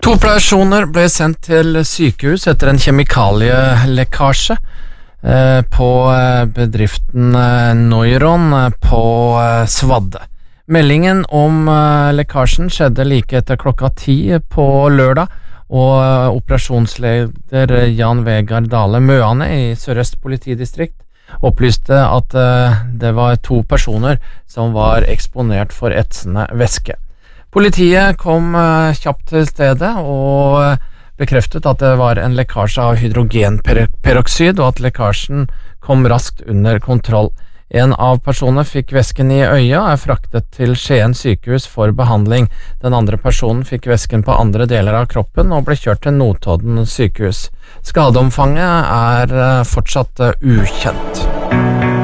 To personer ble sendt til sykehus etter en kjemikalielekkasje på bedriften Neuron på Svadde. Meldingen om lekkasjen skjedde like etter klokka 10 på lørdag, og operasjonsleder Jan Vegard Dale Møane i Sør-Øst politidistrikt opplyste at det var 2 personer som var eksponert for etsende væske. Politiet kom kjapt til stedet og bekreftet at det var en lekkasje av hydrogenperoksid, og at lekkasjen kom raskt under kontroll. En av personene fikk væsken i øya og fraktet til Skien sykehus for behandling. Den andre personen fikk væsken på andre deler av kroppen og ble kjørt til Notodden sykehus. Skadeomfanget er fortsatt ukjent.